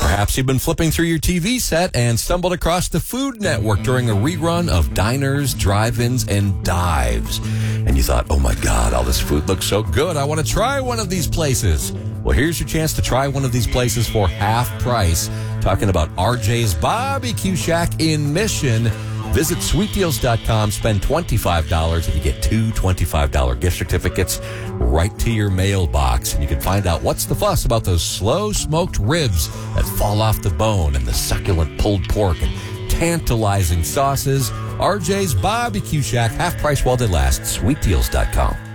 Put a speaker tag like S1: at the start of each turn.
S1: Perhaps you've been flipping through your TV set and stumbled across the Food Network during a rerun of Diners, Drive-Ins, and Dives. And you thought, oh my God, all this food looks so good. I want to try one of these places. Well, here's your chance to try one of these places for half price. Talking about RJ's Barbecue Shack in Mission. Visit sweetdeals.com, spend $25, and you get two $25 gift certificates right to your mailbox. And you can find out what's the fuss about those slow smoked ribs that fall off the bone and the succulent pulled pork and tantalizing sauces. RJ's Barbecue Shack, half price while they last, sweetdeals.com.